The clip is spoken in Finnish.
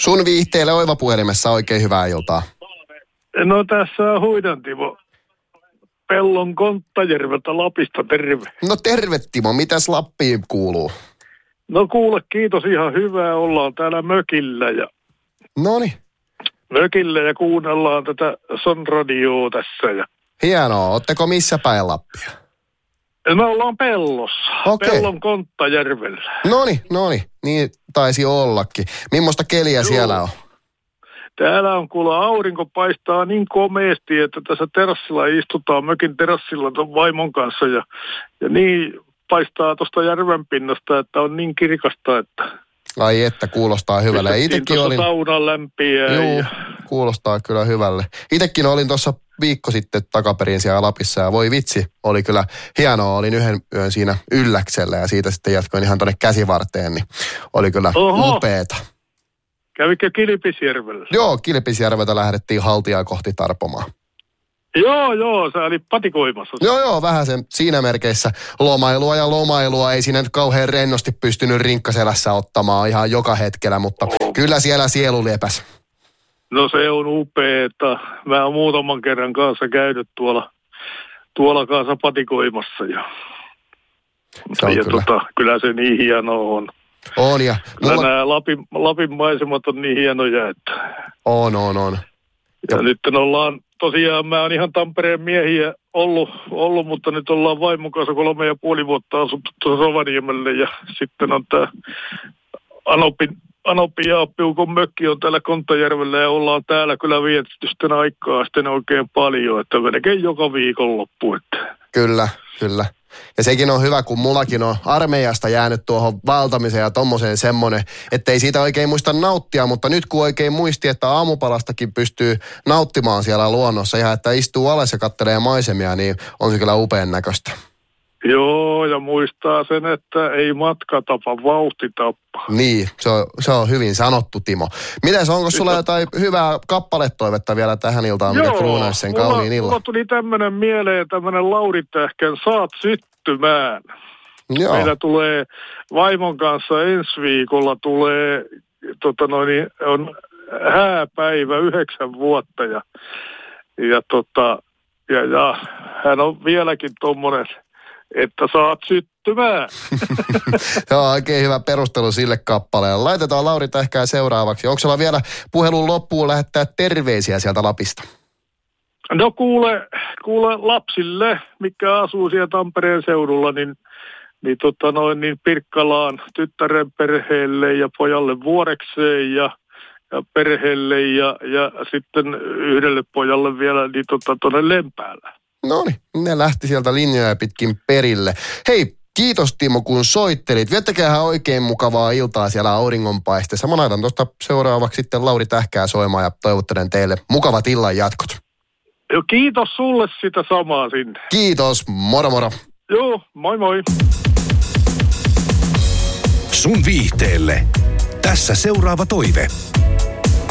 Sun viihteelle Oiva puhelimessa oikein hyvää iltaa. No tässä on Huidan Timo. Pellon Konttajärveltä Lapista, terve. No terve Timo, mitäs Lappiin kuuluu? No kuule, kiitos, ihan hyvää. Ollaan täällä mökillä ja kuunnellaan tätä Son-radioa tässä. Ja... Hienoa, ootteko missä päin Lappia? Me ollaan Pellossa, Pellon Konttajärvellä. Noniin, niin taisi ollakin. Millaista keliä siellä on? Täällä on kuulla aurinko paistaa niin komeasti, että tässä terassilla istutaan mökin terassilla ton vaimon kanssa ja niin paistaa tuosta järven pinnasta, että on niin kirkasta, että... Ai että, kuulostaa hyvälle. Itekin olin... saunan lämpiä. Joo, kuulostaa kyllä hyvälle. Itekin olin tuossa viikko sitten takaperin siellä Lapissa ja voi vitsi, oli kyllä hienoa. Olin yhden yön siinä Ylläksellä ja siitä sitten jatkoin ihan tuonne Käsivarteen, niin oli kyllä upeeta. Kävikö Kilpisjärvellä? Joo, Kilpisjärveltä lähdettiin Haltiaa kohti tarpomaan. Joo, sä olit patikoimassa. Joo, vähän sen siinä merkeissä lomailua. Ei siinä nyt kauhean rennosti pystynyt rinkkaselässä ottamaan ihan joka hetkellä, mutta kyllä siellä sielu lepäs. No se on upeeta. Mä oon muutaman kerran kanssa käynyt tuolla kanssa patikoimassa. Kyllä se niin hienoa on. On ja... Nämä Lapin maisemat on niin hienoja, että... On. Ja nyt ollaan, tosiaan mä oon ihan Tampereen miehiä ollut, mutta nyt ollaan vaimon kanssa 3,5 vuotta asuttu tuossa Rovaniemelle ja sitten on tää Anopin ja Appiukon mökki on täällä Konttajärvellä ja ollaan täällä kyllä vietetty sitten aikaa sitten oikein paljon, että melkein joka viikonloppu. Että. Kyllä. Ja sekin on hyvä, kun mullakin on armeijasta jäänyt tuohon valtamiseen ja tommoseen semmonen, että ei siitä oikein muista nauttia, mutta nyt kun oikein muisti, että aamupalastakin pystyy nauttimaan siellä luonnossa ihan, että istuu alas ja kattelee maisemia, niin on se kyllä upean näköistä. Joo, ja muistaa sen, että ei matka tapa, vauhti tappa. Niin, se on hyvin sanottu, Timo. Mites, onko sulla jotain hyvää kappaletoivetta vielä tähän iltaan, mikä kruunaisi sen kauniin illan? Mulla tuli tämmönen mieleen, tämmönen Lauri Tähkän Saat syttymään. Joo. Meillä tulee vaimon kanssa ensi viikolla on hääpäivä 9 vuotta ja hän on vieläkin tommonen, että saat syttymään. Joo, oikein hyvä perustelu sille kappaleelle. Laitetaan Lauri Tähkää seuraavaksi. Onko sulla vielä puhelun loppuun lähettää terveisiä sieltä Lapista? No kuule lapsille, mikä asuu siellä Tampereen seudulla, niin Pirkkalaan tyttären perheelle ja pojalle Vuorekseen ja perheelle ja sitten yhdelle pojalle vielä tuonne Lempäällä. Noniin, ne lähti sieltä linjoja pitkin perille. Hei, kiitos Timo, kun soittelit. Viettäkäähän oikein mukavaa iltaa siellä auringonpaisteessa. Mä laitan tuosta seuraavaksi sitten Lauri Tähkää soimaan ja toivottelen teille mukavat illan jatkot. Joo, kiitos sulle sitä samaa sinne. Kiitos, moro. Joo, moi. Sun viihteelle. Tässä seuraava toive.